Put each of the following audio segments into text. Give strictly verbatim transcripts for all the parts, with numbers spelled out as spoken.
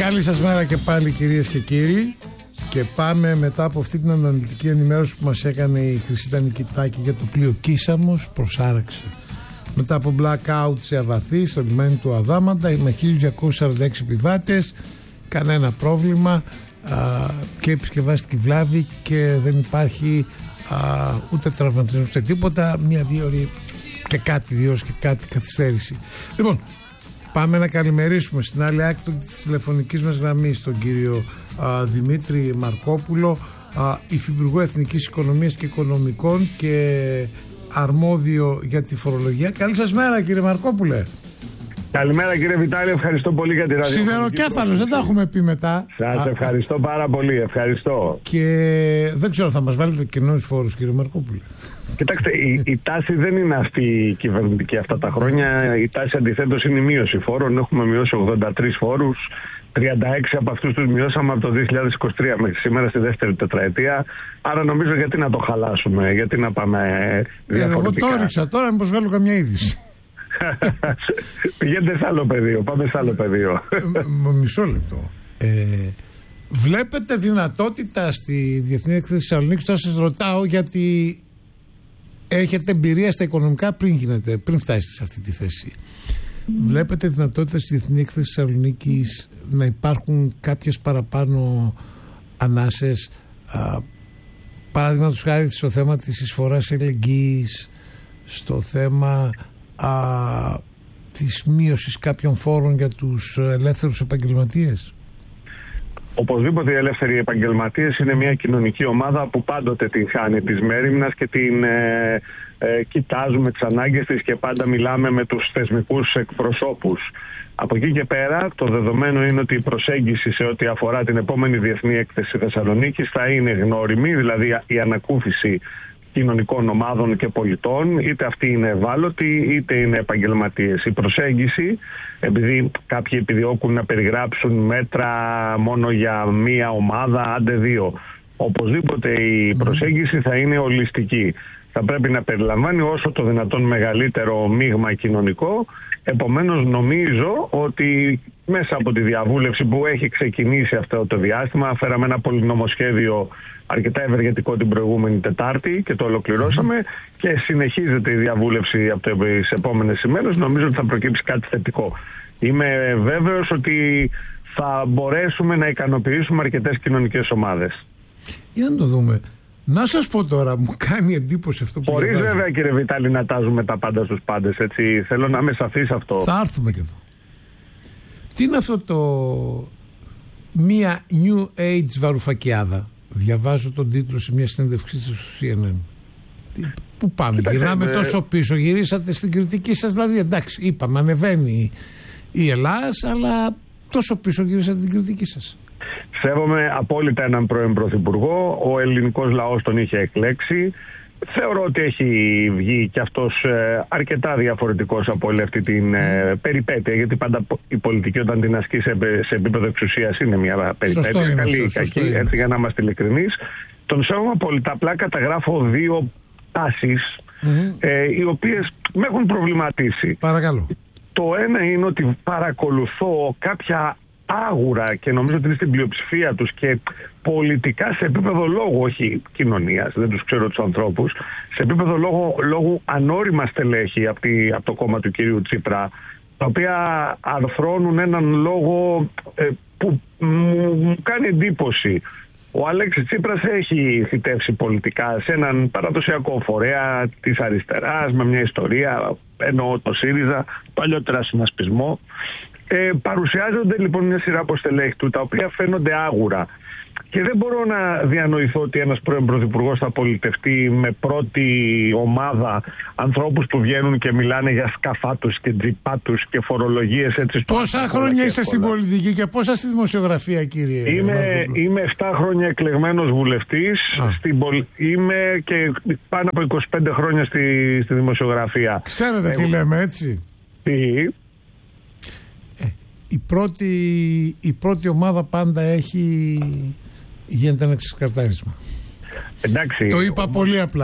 Καλή σας μέρα και πάλι, κυρίες και κύριοι. Και πάμε μετά από αυτή την αναλυτική ενημέρωση που μας έκανε η Χρυσίτα Νικητάκη για το πλοίο Κίσαμος, προσάραξε. Μετά από blackout σε Αβαθή, στο λιμάνι του Αδάματα, με χίλια διακόσιους σαράντα έξι επιβάτες, κανένα πρόβλημα, α, και επισκευάστηκε βλάβη και δεν υπάρχει α, ούτε τραυματισμό ούτε τίποτα. Μία-δύο ώρες και κάτι, δύο ώρες και κάτι καθυστέρηση. Λοιπόν, πάμε να καλημερίσουμε στην άλλη άκρη της τηλεφωνικής μας γραμμής τον κύριο α, Δημήτρη Μαρκόπουλο, α, υφυπουργό Εθνικής Οικονομίας και Οικονομικών και αρμόδιο για τη φορολογία. Καλή σας μέρα, κύριε Μαρκόπουλε. Καλημέρα, κύριε Βιτάλη, ευχαριστώ πολύ για τη ραδιοφωνική. Σιδεροκέφαλος, δεν τα έχουμε πει μετά. Σας Α, ευχαριστώ πάρα πολύ, ευχαριστώ. Και δεν ξέρω, θα μας βάλετε καινούριους φόρους, κύριε Μαρκόπουλε? Κοιτάξτε, η, η τάση δεν είναι αυτή η κυβερνητική αυτά τα χρόνια. Η τάση αντιθέτως είναι η μείωση φόρων. Έχουμε μειώσει ογδόντα τρεις φόρους. τριάντα έξι από αυτούς τους μειώσαμε από το δύο χιλιάδες είκοσι τρία μέχρι σήμερα, στη δεύτερη τετραετία. Άρα νομίζω γιατί να το χαλάσουμε, γιατί να πάμε διαφορετικά. Εγώ το έριξα τώρα, μήπως βγάλω καμιά είδηση. Πηγαίνετε σε άλλο πεδίο, πάμε σε άλλο πεδίο. Μισό λεπτό. Ε, βλέπετε δυνατότητα στη Διεθνή Έκθεση Θεσσαλονίκης? Τώρα σας ρωτάω γιατί έχετε εμπειρία στα οικονομικά πριν γίνετε, πριν φτάσετε σε αυτή τη θέση. Βλέπετε δυνατότητα στη Διεθνή Έκθεση Θεσσαλονίκης να υπάρχουν κάποιες παραπάνω ανάσες, α, παραδείγματος χάρη στο θέμα της εισφοράς ελεγγύης, στο θέμα α, της μείωσης κάποιων φόρων για τους ελεύθερους επαγγελματίες? Οπωσδήποτε οι ελεύθεροι επαγγελματίες είναι μια κοινωνική ομάδα που πάντοτε την χάνει της μέριμνας και την ε, ε, κοιτάζουμε τις ανάγκες της και πάντα μιλάμε με τους θεσμικούς εκπροσώπους. Από εκεί και πέρα το δεδομένο είναι ότι η προσέγγιση σε ό,τι αφορά την επόμενη Διεθνή Έκθεση Θεσσαλονίκης θα είναι γνώριμη, δηλαδή η ανακούφιση κοινωνικών ομάδων και πολιτών, είτε αυτοί είναι ευάλωτοι είτε είναι επαγγελματίες. Η προσέγγιση, επειδή κάποιοι επιδιώκουν να περιγράψουν μέτρα μόνο για μία ομάδα, άντε δύο, οπωσδήποτε η προσέγγιση θα είναι ολιστική. Θα πρέπει να περιλαμβάνει όσο το δυνατόν μεγαλύτερο μείγμα κοινωνικό. Επομένως νομίζω ότι μέσα από τη διαβούλευση που έχει ξεκινήσει αυτό το διάστημα, φέραμε ένα πολυνομοσχέδιο αρκετά ευεργετικό την προηγούμενη Τετάρτη και το ολοκληρώσαμε και συνεχίζεται η διαβούλευση από τις επόμενες ημέρες. Νομίζω ότι θα προκύψει κάτι θετικό. Είμαι βέβαιος ότι θα μπορέσουμε να ικανοποιήσουμε αρκετές κοινωνικές ομάδες. Για να το δούμε. Να σας πω τώρα, μου κάνει εντύπωση αυτό που Χωρίς βέβαια, κύριε Βιτάλη, να τάζουμε τα πάντα στους πάντες, έτσι. Θέλω να είμαι σαφής αυτό. Θα έρθουμε και εδώ. Τι είναι αυτό το μία New Age βαρουφακιάδα? Διαβάζω τον τίτλο σε μια συνέντευξή στο σι εν εν. Πού πάμε? Κοιτάξτε, γυρνάμε ε... τόσο πίσω. Γυρίσατε στην κριτική σας, δηλαδή. Εντάξει, είπαμε, ανεβαίνει η Ελλάδα, αλλά τόσο πίσω γυρίσατε την κριτική σας. Σέβομαι απόλυτα έναν πρώην πρωθυπουργό. Ο ελληνικός λαός τον είχε εκλέξει. Θεωρώ ότι έχει βγει και αυτός ε, αρκετά διαφορετικός από όλη αυτή την ε, περιπέτεια, γιατί πάντα η πολιτική όταν την ασκεί σε, σε επίπεδο εξουσίας είναι μια περιπέτεια, καλή ή κακή, έτσι, για να είμαστε ειλικρινείς. Τον σέβομαι απόλυτα, απλά καταγράφω δύο τάσεις mm-hmm. ε, οι οποίες με έχουν προβληματίσει. Παρακαλώ. Το ένα είναι ότι παρακολουθώ κάποια άγουρα, και νομίζω ότι είναι στην πλειοψηφία τους και πολιτικά σε επίπεδο λόγου, όχι κοινωνίας, δεν τους ξέρω τους ανθρώπους, σε επίπεδο λόγου, λόγου ανώριμα στελέχη από, τη, από το κόμμα του κυρίου Τσίπρα, τα οποία αρθρώνουν έναν λόγο ε, που μου, μου κάνει εντύπωση. Ο Αλέξης Τσίπρας έχει θητεύσει πολιτικά σε έναν παραδοσιακό φορέα της αριστεράς με μια ιστορία, εννοώ το ΣΥΡΙΖΑ, παλιότερα συνασπισμό. Ε, παρουσιάζονται λοιπόν μια σειρά από στελέχη του, τα οποία φαίνονται άγουρα. Και δεν μπορώ να διανοηθώ ότι ένας πρώην πρωθυπουργός θα πολιτευτεί με πρώτη ομάδα ανθρώπους που βγαίνουν και μιλάνε για σκαφά τους και τζιπά τους και φορολογίες, έτσι. Πόσα χρόνια είστε στην πολιτική και πόσα στη δημοσιογραφία, κύριε? Είμαι, είμαι επτά χρόνια εκλεγμένος βουλευτής. Στην πολ... Είμαι και πάνω από είκοσι πέντε χρόνια στη, στη δημοσιογραφία. Ξέρετε ε, τι λέμε, έτσι? Τι? Η πρώτη, η πρώτη ομάδα πάντα έχει, γίνεται ένα ξεκαρτάρισμα. Εντάξει, το είπα ο... πολύ απλά.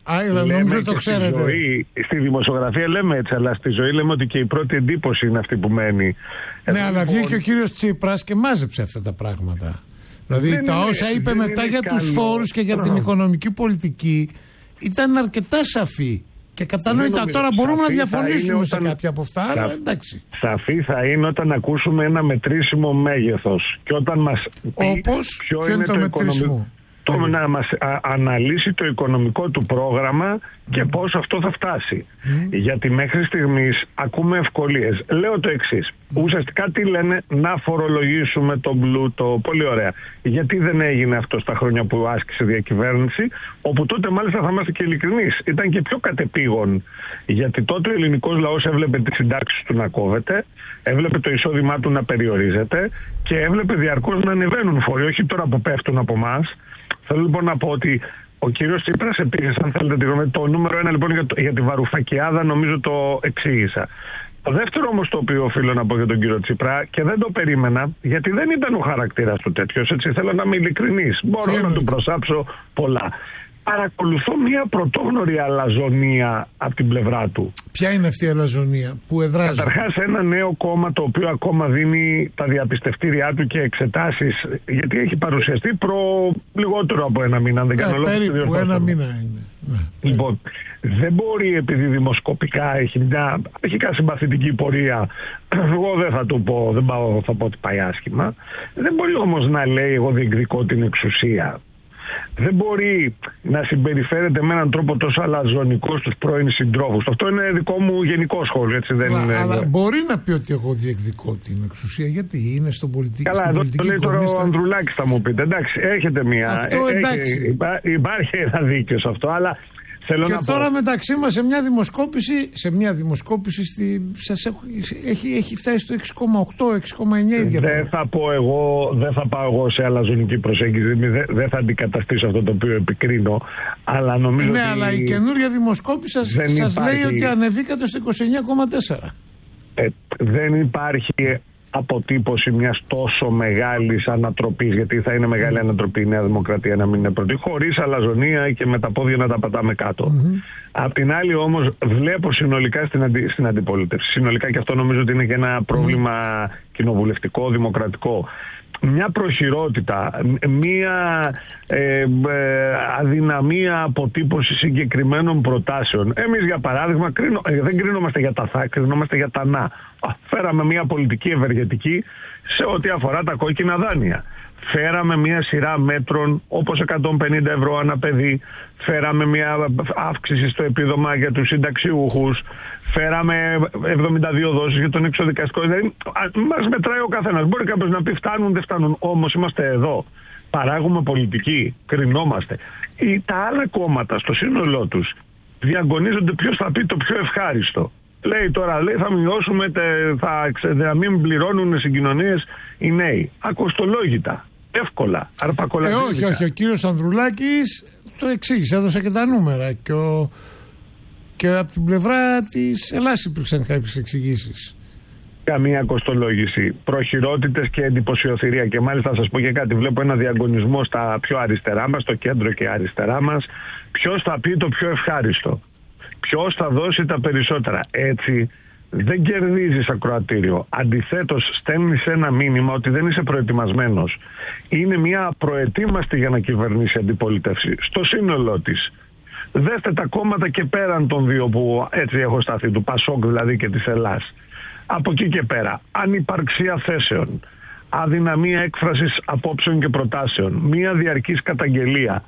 Α, νομίζω το ξέρετε. Στη, ζωή, στη δημοσιογραφία λέμε έτσι, αλλά στη ζωή λέμε ότι και η πρώτη εντύπωση είναι αυτή που μένει. Ναι, Εδώ, αλλά λοιπόν... βγήκε ο κύριος Τσίπρας και μάζεψε αυτά τα πράγματα. Δηλαδή δεν τα είναι, όσα είπε μετά για καλό. Τους φόρους και για την οικονομική πολιτική ήταν αρκετά σαφή. Και κατανοητά τώρα μπορούμε να διαφωνήσουμε σε κάποια από αυτά, σα... αλλά εντάξει. Σαφή θα είναι όταν ακούσουμε ένα μετρήσιμο μέγεθος και όταν μας πει όπως, ποιο, ποιο είναι το, το οικονομικό. Το mm. να μας α, αναλύσει το οικονομικό του πρόγραμμα και mm. πώς αυτό θα φτάσει. Mm. Γιατί μέχρι στιγμής ακούμε ευκολίες. Λέω το εξής. Mm. Ουσιαστικά τι λένε, να φορολογήσουμε τον πλούτο. Πολύ ωραία. Γιατί δεν έγινε αυτό στα χρόνια που άσκησε διακυβέρνηση, όπου τότε μάλιστα θα είμαστε και ειλικρινείς. Ήταν και πιο κατεπήγον. Γιατί τότε ο ελληνικός λαός έβλεπε τις συντάξεις του να κόβεται, έβλεπε το εισόδημά του να περιορίζεται και έβλεπε διαρκώς να ανεβαίνουν φόροι, όχι τώρα που πέφτουν από εμάς. Θέλω λοιπόν να πω ότι ο κύριος Τσίπρας επίσης, αν θέλετε τη γνώμη, το νούμερο ένα λοιπόν για, το, για τη βαρουφακιάδα νομίζω το εξήγησα. Το δεύτερο όμως το οποίο οφείλω να πω για τον κύριο Τσίπρα και δεν το περίμενα, γιατί δεν ήταν ο χαρακτήρας του τέτοιος, έτσι θέλω να είμαι ειλικρινής, μπορώ Τι να του προσάψω πολλά. Παρακολουθώ μια πρωτόγνωρη αλαζονία από την πλευρά του. Ποια είναι αυτή η αλαζονία που εδράζει? Καταρχάς ένα νέο κόμμα το οποίο ακόμα δίνει τα διαπιστευτήριά του και εξετάσεις, γιατί έχει παρουσιαστεί προ λιγότερο από ένα μήνα, αν δεν κάνω λάθος. Περίπου ένα μήνα είναι. Ναι. Λοιπόν, δεν μπορεί επειδή δημοσκοπικά έχει μια αρχικά συμπαθητική πορεία, εγώ δεν θα του πω, δεν πάω, θα πω ότι πάει άσχημα, δεν μπορεί όμως να λέει εγώ διεκδικώ την εξουσία. Δεν μπορεί να συμπεριφέρεται με έναν τρόπο τόσο αλαζονικό στους πρώην συντρόφους. Αυτό είναι δικό μου γενικό σχόλιο. Έτσι, δεν αλλά, είναι... αλλά μπορεί να πει ότι εγώ διεκδικώ την εξουσία, γιατί είναι στον πολιτικό. Καλά, εδώ το λέει τώρα ο Ανδρουλάκης, θα μου πείτε. Εντάξει, έχετε μία. Αυτό, εντάξει. Υπά, υπάρχει ένα δίκαιο σε αυτό, αλλά. Θέλω και να τώρα πω. μεταξύ μας σε μια δημοσκόπηση, σε μια δημοσκόπηση στη, σας έχω, έχει, έχει φτάσει στο έξι κόμμα οκτώ έξι κόμμα εννιά η διαφορά. Δεν θα πω εγώ, δεν θα πάω εγώ σε αλαζονική προσέγγιση, δεν, δεν θα αντικαταστήσω αυτό το οποίο επικρίνω, αλλά νομίζω ναι, ότι... αλλά η καινούργια δημοσκόπηση σας, σας υπάρχει... λέει ότι ανεβήκατε στο είκοσι εννιά κόμμα τέσσερα. Ε, δεν υπάρχει αποτύπωση μιας τόσο μεγάλης ανατροπής, γιατί θα είναι μεγάλη mm. ανατροπή η Νέα Δημοκρατία να μην είναι πρώτη, χωρίς αλαζονία και με τα πόδια να τα πατάμε κάτω. Mm-hmm. Απ' την άλλη όμως βλέπω συνολικά στην, αντι, στην αντιπολίτευση, συνολικά, και αυτό νομίζω ότι είναι και ένα πρόβλημα mm. κοινοβουλευτικό, δημοκρατικό, μια προχειρότητα, μια ε, ε, αδυναμία αποτύπωση συγκεκριμένων προτάσεων. Εμείς για παράδειγμα κρίνω, ε, δεν κρίνομαστε για τα θα, κρίνομαστε για τα να. Α, φέραμε μια πολιτική ευεργετική σε ό,τι αφορά τα κόκκινα δάνεια. Φέραμε μια σειρά μέτρων όπως εκατόν πενήντα ευρώ ανά παιδί, φέραμε μια αύξηση στο επίδομα για τους συνταξιούχους, φέραμε εβδομήντα δύο δόσεις για τον εξωδικαστικό. Δηλαδή, μας μετράει ο καθένας. Μπορεί κάποιος να πει φτάνουν, δεν φτάνουν. Όμως είμαστε εδώ. Παράγουμε πολιτική, κρινόμαστε. Οι, τα άλλα κόμματα στο σύνολό τους διαγωνίζονται ποιος θα πει το πιο ευχάριστο. Λέει τώρα, λέει, θα μειώσουμε, θα, θα μην πληρώνουν συγκοινωνίες οι νέοι. Ακοστολόγητα, εύκολα, αρπακολατικά. Ε, όχι, όχι, ο κύριος Ανδρουλάκης το εξήγησε, έδωσε και τα νούμερα και, ο, και από την πλευρά της Ελλάδας υπήρξαν κάποιες εξηγήσεις. Καμία κοστολόγηση, προχειρότητες και εντυπωσιοθυρία. Και μάλιστα θα σας πω και κάτι, βλέπω ένα διαγωνισμό στα πιο αριστερά μας, στο κέντρο και αριστερά μας, ποιος θα πει το πιο ευχάριστο. Ποιος θα δώσει τα περισσότερα. Έτσι δεν κερδίζεις ακροατήριο. Αντιθέτως στέλνεις ένα μήνυμα ότι δεν είσαι προετοιμασμένος. Είναι μια προετοίμαστη για να κυβερνήσει αντιπολίτευση στο σύνολό της. Δέστε τα κόμματα και πέραν των δύο που έτσι έχω σταθεί, του Πασόκ δηλαδή και της Ελλάς. Από εκεί και πέρα, ανυπαρξία θέσεων, αδυναμία έκφρασης απόψεων και προτάσεων, μια διαρκής καταγγελία.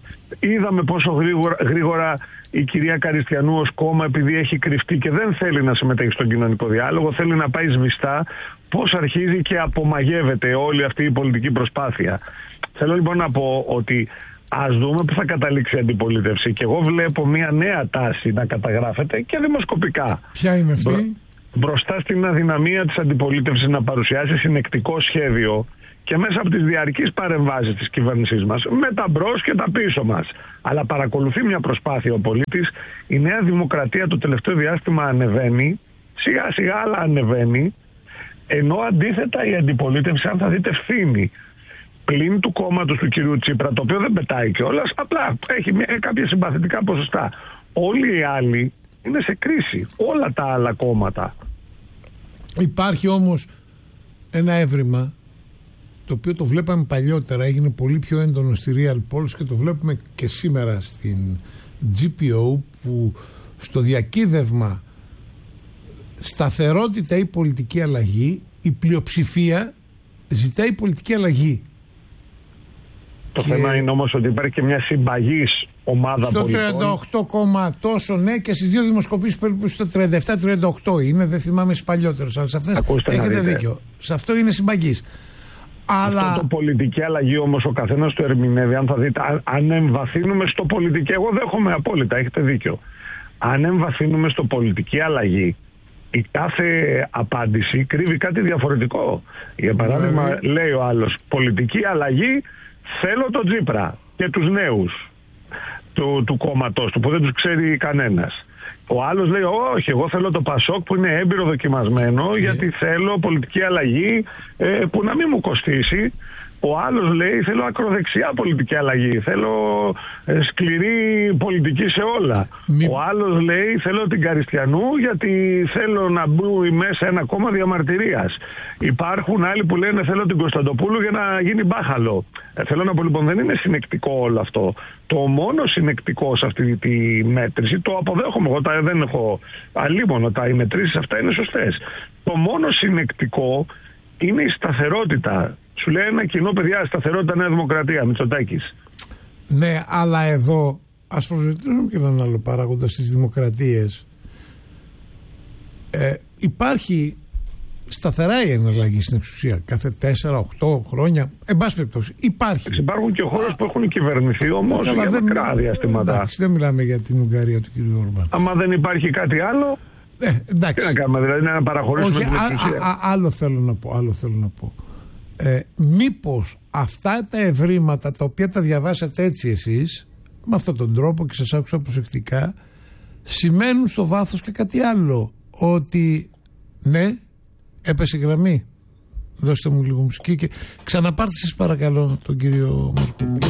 Είδαμε πόσο γρήγορα, γρήγορα η κυρία Καριστιανού ως κόμμα, επειδή έχει κρυφτεί και δεν θέλει να συμμετέχει στον κοινωνικό διάλογο, θέλει να πάει σβηστά, πώς αρχίζει και απομαγεύεται όλη αυτή η πολιτική προσπάθεια. Θέλω λοιπόν να πω ότι ας δούμε που θα καταλήξει η αντιπολίτευση, και εγώ βλέπω μια νέα τάση να καταγράφεται και δημοσκοπικά. Ποια είναι αυτή? Μπρο, μπροστά στην αδυναμία της αντιπολίτευσης να παρουσιάσει συνεκτικό σχέδιο και μέσα από τις διαρκείς παρεμβάσεις της κυβέρνησής μας, με τα μπρος και τα πίσω μας. Αλλά παρακολουθεί μια προσπάθεια ο πολίτης. Η Νέα Δημοκρατία το τελευταίο διάστημα ανεβαίνει, σιγά σιγά αλλά ανεβαίνει, ενώ αντίθετα η αντιπολίτευση, αν θα δείτε, φθήνει. πλην του κόμματος του κυρίου Τσίπρα, το οποίο δεν πετάει κιόλας, απλά έχει μια, κάποια συμπαθητικά ποσοστά. Όλοι οι άλλοι είναι σε κρίση, όλα τα άλλα κόμματα. Υπάρχει όμως ένα έβριμα, το οποίο το βλέπαμε παλιότερα, έγινε πολύ πιο έντονο στη Real Polls και το βλέπουμε και σήμερα στην τζι πι ο, που στο διακύβευμα σταθερότητα ή πολιτική αλλαγή, η πλειοψηφία ζητάει πολιτική αλλαγή. Το και θέμα είναι όμως ότι υπάρχει και μια συμπαγής ομάδα στο πολιτών. τριάντα οκτώ κόμμα τόσο ναι, και στις δύο δημοσκοπήσεις περίπου στο τριάντα επτά τριάντα οκτώ είναι, δεν θυμάμαι στις παλιότερες, αλλά σε αυτές Ακούστε έχετε δίκιο. Σε αυτό είναι συμπαγής. Αλλά... Αυτό το πολιτική αλλαγή όμως ο καθένας το ερμηνεύει. Αν θα δείτε, αν εμβαθύνουμε στο πολιτική, εγώ δέχομαι απόλυτα, έχετε δίκιο. Αν εμβαθύνουμε στο πολιτική αλλαγή, η κάθε απάντηση κρύβει κάτι διαφορετικό. Για παράδειγμα, mm. λέει ο άλλος, πολιτική αλλαγή, θέλω τον Τσίπρα και τους νέους του, του κόμματος του, που δεν τους ξέρει κανένας. Ο άλλος λέει, όχι, εγώ θέλω το Πασόκ που είναι έμπειρο δοκιμασμένο, yeah. γιατί θέλω πολιτική αλλαγή ε, που να μην μου κοστίσει. Ο άλλος λέει, θέλω ακροδεξιά πολιτική αλλαγή, θέλω ε, σκληρή πολιτική σε όλα. Μη... Ο άλλος λέει, θέλω την Καριστιανού γιατί θέλω να μπει μέσα ένα κόμμα διαμαρτυρίας. Υπάρχουν άλλοι που λένε, θέλω την Κωνσταντοπούλου για να γίνει μπάχαλο. Ε, θέλω να πω, λοιπόν, δεν είναι συνεκτικό όλο αυτό. Το μόνο συνεκτικό σε αυτή τη μέτρηση, το αποδέχομαι, εγώ τα, δεν έχω αλίμονο, τα οι μετρήσεις αυτά είναι σωστές. Το μόνο συνεκτικό είναι η σταθερότητα. Σου λέει ένα κοινό, παιδιά, σταθερότητα, Νέα Δημοκρατία, Μητσοτάκης. Ναι, αλλά εδώ ας προσβετήσουμε και έναν άλλο παράγοντα στις δημοκρατίες. Ε, υπάρχει σταθερά η εναλλαγή στην εξουσία κάθε τέσσερα οκτώ χρόνια. Εν πάση περιπτώσει, υπάρχει. Υπάρχουν και χώρες που έχουν κυβερνηθεί όμως για δεν... μακρά διαστήματα. Εντάξει, δεν μιλάμε για την Ουγγαρία του κ. Ορμπάν. Άμα δεν υπάρχει κάτι άλλο. Ε, εντάξει. Τι να κάνουμε, δηλαδή να παραχωρήσουμε Όχι, την εξουσία. Α, α, άλλο θέλω να πω. Άλλο θέλω να πω. Ε, μήπως αυτά τα ευρήματα τα οποία τα διαβάσατε έτσι εσείς με αυτόν τον τρόπο και σας άκουσα προσεκτικά σημαίνουν στο βάθος και κάτι άλλο, ότι ναι, έπεσε η γραμμή, δώστε μου λίγο μουσική και ξαναπάρτε σας παρακαλώ τον κύριο Μαρκόπουλο.